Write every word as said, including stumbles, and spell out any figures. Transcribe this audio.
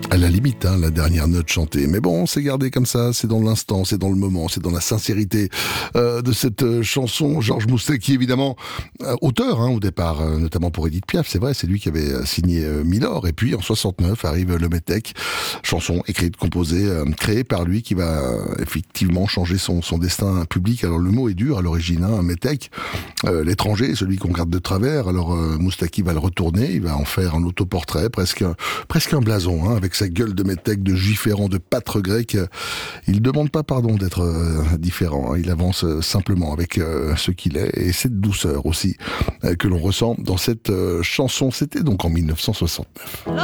À la limite, hein, la dernière note chantée. Mais bon, c'est gardé comme ça, c'est dans l'instant, c'est dans le moment, c'est dans la sincérité euh, de cette euh, chanson. Georges Moustaki, évidemment, euh, auteur hein, au départ, euh, notamment pour Édith Piaf, c'est vrai, c'est lui qui avait euh, signé euh, Milord. Et puis en soixante-neuf arrive Le Métèque, chanson écrite, composée, euh, créée par lui qui va euh, effectivement changer son, son destin public. Alors le mot est dur à l'origine, hein, Métèque, euh, l'étranger, celui qu'on garde de travers. Alors euh, Moustaki va le retourner, il va en faire un autoportrait, presque, presque un blason, hein, avec sa gueule de métèque, de juif errant, de pâtre grec. Il ne demande pas pardon d'être euh, différent. Il avance euh, simplement avec euh, ce qu'il est et cette douceur aussi euh, que l'on ressent dans cette euh, chanson. C'était donc en mille neuf cent soixante-neuf.